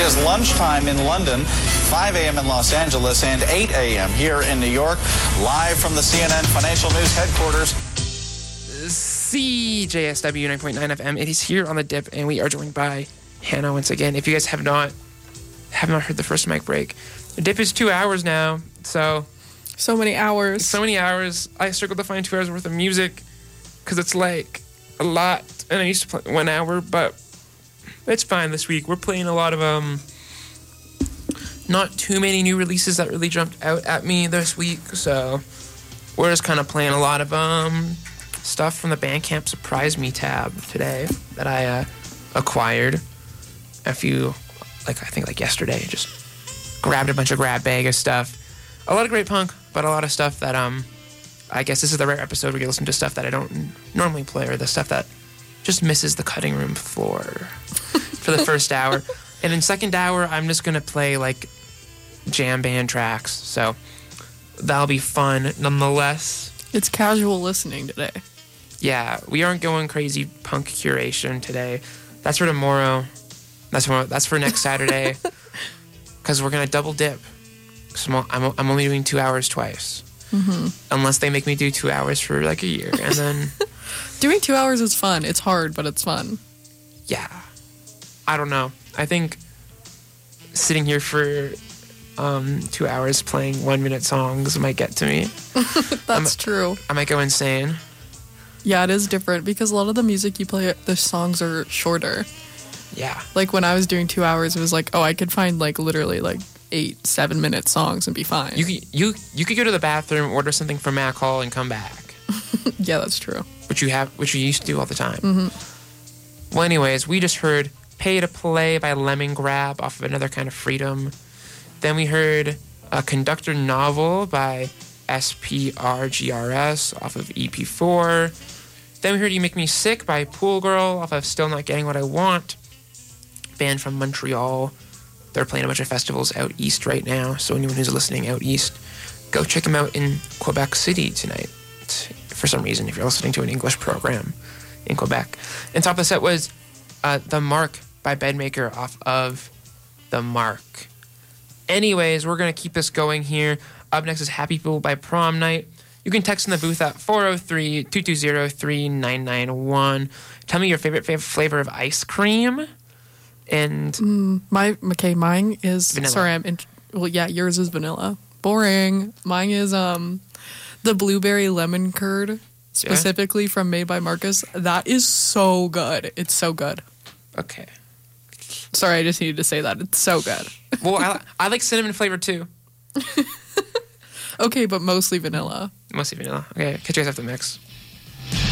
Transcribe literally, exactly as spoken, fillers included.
is lunchtime in London, five a.m. in Los Angeles, and eight a.m. here in New York. Live from the C N N Financial News headquarters. C J S W nine point nine F M. It is here on The Dip, and we are joined by Hannah once again. If you guys have not have not heard the first mic break, The Dip is two hours now, so... So many hours. So many hours. I struggled to find two hours worth of music, because it's like a lot, and I used to play one hour, but it's fine this week. We're playing a lot of, um... not too many new releases that really jumped out at me this week, so we're just kind of playing a lot of, um... stuff from the Bandcamp Surprise Me tab today that I uh, acquired a few, like I think like yesterday. Just grabbed a bunch of grab bag of stuff. A lot of great punk, but a lot of stuff that um, I guess this is the rare episode where you listen to stuff that I don't normally play, or the stuff that just misses the cutting room floor for the first hour. And in second hour, I'm just gonna play like jam band tracks. So that'll be fun nonetheless. It's casual listening today. Yeah, we aren't going crazy punk curation today. That's for tomorrow. That's for that's for next Saturday. Because we're gonna double dip. So I'm I'm only doing two hours twice, mm-hmm. unless they make me do two hours for like a year, and then doing two hours is fun. It's hard, but it's fun. Yeah, I don't know. I think sitting here for um, two hours playing one minute songs might get to me. That's I'm, true. I might go insane. Yeah, it is different because a lot of the music you play, the songs are shorter. Yeah. Like when I was doing two hours, it was like, oh, I could find like literally like eight, seven minute songs and be fine. You could, you you could go to the bathroom, order something from Mac Hall, and come back. Yeah, that's true. Which you have, which you used to do all the time. Mm-hmm. Well, anyways, we just heard "Pay to Play" by Lemon Grab off of Another Kind of Freedom. Then we heard a Conductor Novel by S P R G R S off of E P four. Then we heard You Make Me Sick by Pool Girl off of Still Not Getting What I Want. Band from Montreal. They're playing a bunch of festivals out east right now, so anyone who's listening out east, go check them out in Quebec City tonight. For some reason, if you're listening to an English program in Quebec. And top of the set was uh, The Mark by Bedmaker off of The Mark. Anyways, we're going to keep this going here. Up next is Happy People by Prom Night. You can text in the booth at four oh three, two two zero, three nine nine one. Tell me your favorite fav- flavor of ice cream. And mm, my okay, mine is vanilla. Sorry, I'm in, well, yeah, yours is vanilla. Boring. Mine is um the blueberry lemon curd, specifically yeah. from Made by Marcus. That is so good. It's so good. Okay. Sorry, I just needed to say that. It's so good. Well, I, I like cinnamon flavor too. Okay, but mostly vanilla. Mostly vanilla. Okay, catch you guys after the mix.